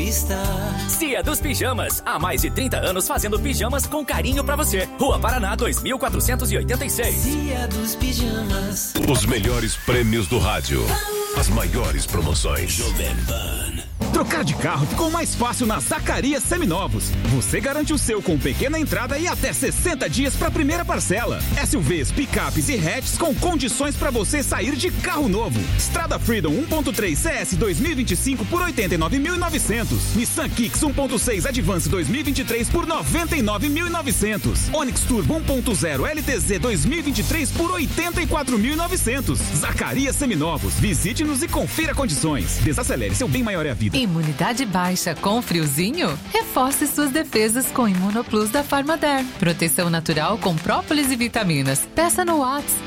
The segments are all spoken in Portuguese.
está. Cia dos Pijamas, há mais de 30 anos fazendo pijamas com carinho pra você. Rua Paraná 2486. Cia dos Pijamas. Os melhores prêmios do rádio. As maiores promoções. Jovem Pan. Trocar de carro ficou mais fácil na Zacarias Seminovos. Você garante o seu com pequena entrada e até 60 dias para a primeira parcela. SUVs, picapes e hatches com condições para você sair de carro novo. Strada Freedom 1.3 CS 2025 por 89.900. Nissan Kicks 1.6 Advance 2023 por 99.900. Onix Turbo 1.0 LTZ 2023 por 84.900. Zacarias Seminovos. Visite-nos e confira condições. Desacelere, seu bem maior é a vida. Imunidade baixa com friozinho? Reforce suas defesas com Imunoplus da Farmaderm. Proteção natural com própolis e vitaminas. Peça no WhatsApp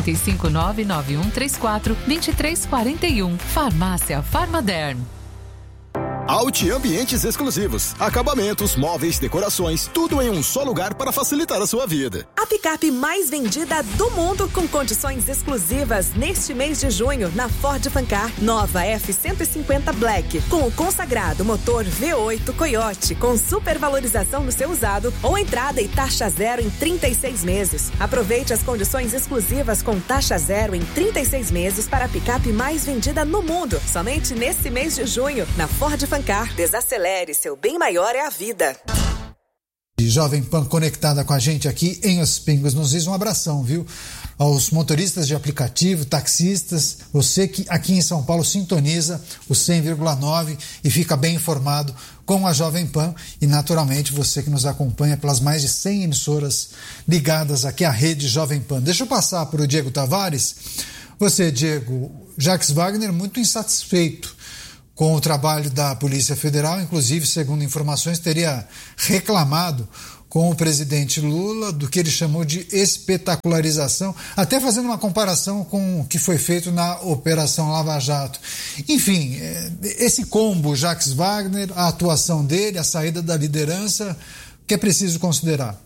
45991342341. Farmácia Farmaderm. Audi Ambientes Exclusivos. Acabamentos, móveis, decorações, tudo em um só lugar para facilitar a sua vida. A picape mais vendida do mundo com condições exclusivas neste mês de junho na Ford Fancar. Nova F-150 Black com o consagrado motor V8 Coyote com supervalorização no seu usado ou entrada e taxa zero em 36 meses. Aproveite as condições exclusivas com taxa zero em 36 meses para a picape mais vendida no mundo. Somente nesse mês de junho na Ford Fancar. Desacelere, seu bem maior é a vida. Jovem Pan conectada com a gente aqui em Os Pingos nos Is, um abração, viu? Aos motoristas de aplicativo, taxistas, você que aqui em São Paulo sintoniza o 100,9 e fica bem informado com a Jovem Pan e naturalmente você que nos acompanha pelas mais de 100 emissoras ligadas aqui à rede Jovem Pan. Deixa eu passar para o Diego Tavares. Você, Diego, Jacques Wagner muito insatisfeito com o trabalho da Polícia Federal, inclusive, segundo informações, teria reclamado com o presidente Lula do que ele chamou de espetacularização, até fazendo uma comparação com o que foi feito na Operação Lava Jato. Enfim, esse combo Jacques Wagner, a atuação dele, a saída da liderança, o que é preciso considerar?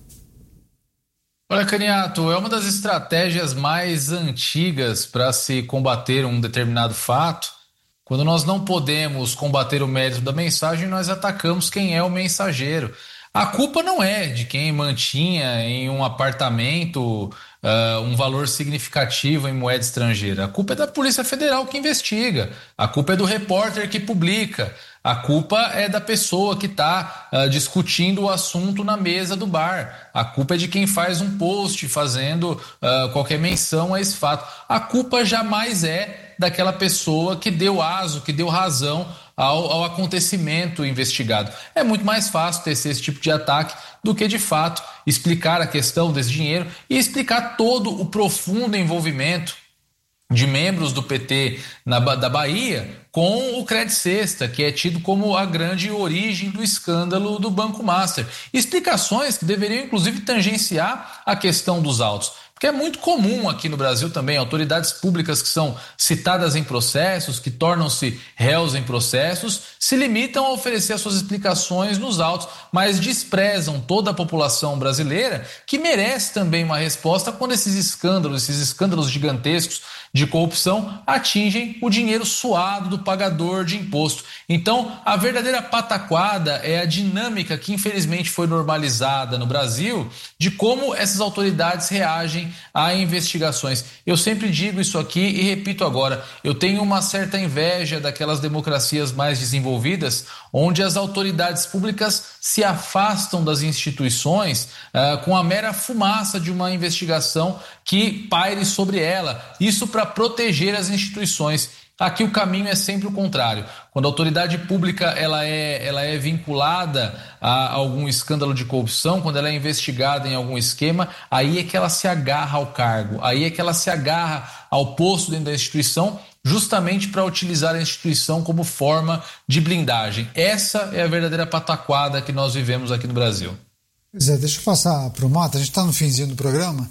Olha, Caniato, é uma das estratégias mais antigas para se combater um determinado fato. Quando nós não podemos combater o mérito da mensagem, nós atacamos quem é o mensageiro. A culpa não é de quem mantinha em um apartamento um valor significativo em moeda estrangeira. A culpa é da Polícia Federal que investiga. A culpa é do repórter que publica. A culpa é da pessoa que está discutindo o assunto na mesa do bar. A culpa é de quem faz um post fazendo qualquer menção a esse fato. A culpa jamais é daquela pessoa que deu aso, que deu razão ao acontecimento investigado. É muito mais fácil tecer esse tipo de ataque do que, de fato, explicar a questão desse dinheiro e explicar todo o profundo envolvimento de membros do PT da Bahia com o Credit Sexta, que é tido como a grande origem do escândalo do Banco Master. Explicações que deveriam, inclusive, tangenciar a questão dos autos. Porque é muito comum aqui no Brasil também autoridades públicas que são citadas em processos, que tornam-se réus em processos, se limitam a oferecer as suas explicações nos autos, mas desprezam toda a população brasileira que merece também uma resposta quando esses escândalos gigantescos de corrupção atingem o dinheiro suado do pagador de imposto. Então, a verdadeira pataquada é a dinâmica que infelizmente foi normalizada no Brasil de como essas autoridades reagem a investigações. Eu sempre digo isso aqui e repito agora, eu tenho uma certa inveja daquelas democracias mais desenvolvidas onde as autoridades públicas se afastam das instituições com a mera fumaça de uma investigação que paire sobre ela. Isso para proteger as instituições. Aqui o caminho é sempre o contrário. Quando a autoridade pública ela é vinculada a algum escândalo de corrupção, quando ela é investigada em algum esquema, aí é que ela se agarra ao cargo, aí é que ela se agarra ao posto dentro da instituição, justamente para utilizar a instituição como forma de blindagem. Essa é a verdadeira pataquada que nós vivemos aqui no Brasil. Pois é, deixa eu passar para o Mota, a gente está no finzinho do programa.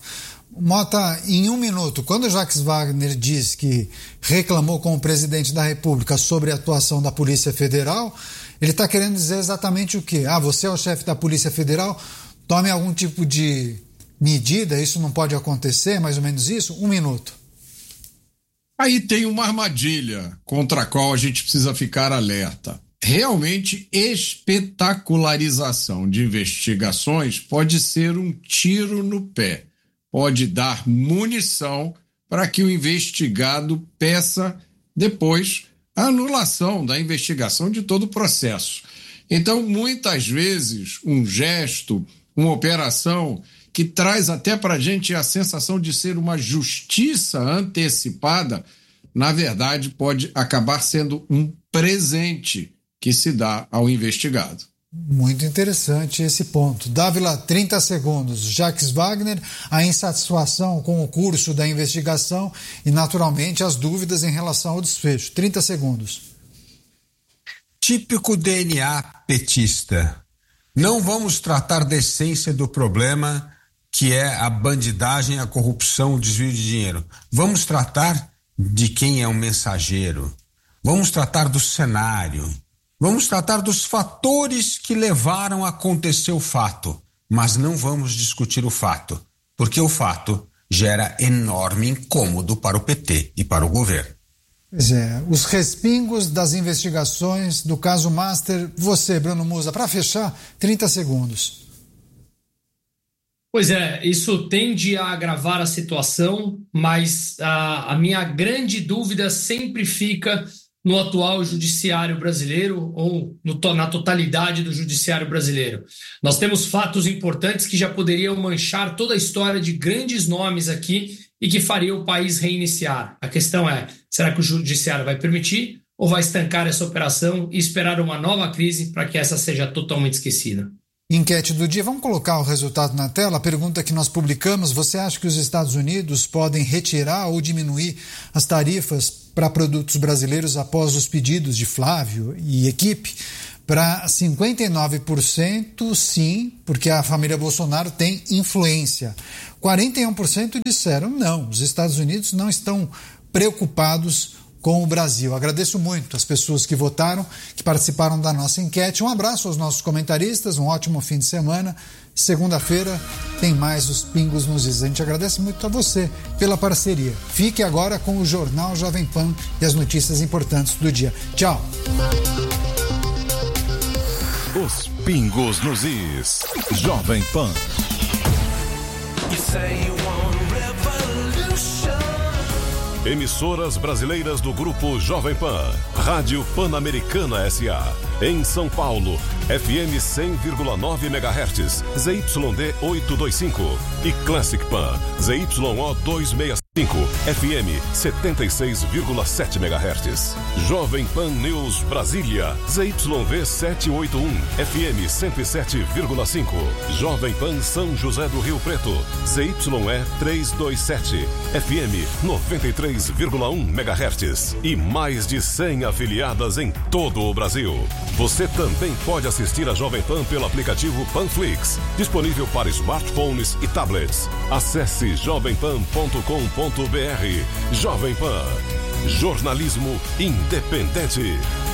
Mota, em um minuto, quando o Jacques Wagner diz que reclamou com o presidente da República sobre a atuação da Polícia Federal, ele está querendo dizer exatamente o quê? Você é o chefe da Polícia Federal, tome algum tipo de medida, isso não pode acontecer, mais ou menos isso? Um minuto. Aí tem uma armadilha contra a qual a gente precisa ficar alerta. realmente espetacularização de investigações pode ser um tiro no pé, pode dar munição para que o investigado peça depois a anulação da investigação de todo o processo. Então, muitas vezes, um gesto, uma operação que traz até para a gente a sensação de ser uma justiça antecipada, na verdade, pode acabar sendo um presente que se dá ao investigado. Muito interessante esse ponto. Dávila, 30 segundos. Jacques Wagner, a insatisfação com o curso da investigação e, naturalmente, as dúvidas em relação ao desfecho. 30 segundos. Típico DNA petista. Não vamos tratar da essência do problema, que é a bandidagem, a corrupção, o desvio de dinheiro. Vamos tratar de quem é o mensageiro. Vamos tratar do cenário. Vamos tratar dos fatores que levaram a acontecer o fato, mas não vamos discutir o fato, porque o fato gera enorme incômodo para o PT e para o governo. Pois é, os respingos das investigações do caso Master. Você, Bruno Musa, para fechar, 30 segundos. Pois é, isso tende a agravar a situação, mas a minha grande dúvida sempre fica no atual judiciário brasileiro ou na totalidade do judiciário brasileiro. Nós temos fatos importantes que já poderiam manchar toda a história de grandes nomes aqui e que faria o país reiniciar. A questão é, será que o judiciário vai permitir ou vai estancar essa operação e esperar uma nova crise para que essa seja totalmente esquecida? Enquete do dia, vamos colocar o resultado na tela. A pergunta que nós publicamos: você acha que os Estados Unidos podem retirar ou diminuir as tarifas para produtos brasileiros após os pedidos de Flávio e equipe? Para 59% sim, porque a família Bolsonaro tem influência. 41% disseram não, os Estados Unidos não estão preocupados com o Brasil. Agradeço muito as pessoas que votaram, que participaram da nossa enquete. Um abraço aos nossos comentaristas, um ótimo fim de semana. Segunda-feira tem mais os Pingos nos Is. A gente agradece muito a você pela parceria. Fique agora com o Jornal Jovem Pan e as notícias importantes do dia. Tchau! Os Pingos nos Is. Jovem Pan. Emissoras brasileiras do Grupo Jovem Pan. Rádio Pan-Americana S.A. Em São Paulo, FM 100,9 MHz, ZYD 825. E Classic Pan, ZYO 265, FM 76,7 MHz. Jovem Pan News Brasília, ZYV 781, FM 107,5. Jovem Pan São José do Rio Preto, ZYE 327, FM 93,1 MHz. E mais de 100 afiliadas em todo o Brasil. Você também pode assistir a Jovem Pan pelo aplicativo Panflix, disponível para smartphones e tablets. Acesse jovempan.com.br. Jovem Pan, jornalismo independente.